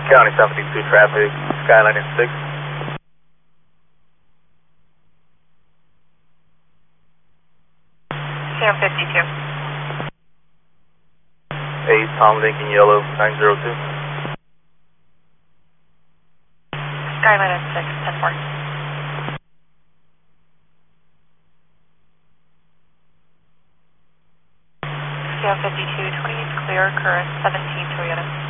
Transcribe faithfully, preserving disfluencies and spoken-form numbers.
County seventy-two traffic, Skyline in six. Cam fifty-two. eight, Tom Lincoln Yellow, nine zero two. Skyline in six, ten four. Cam fifty-two, twenty is clear, current seventeen Toyota.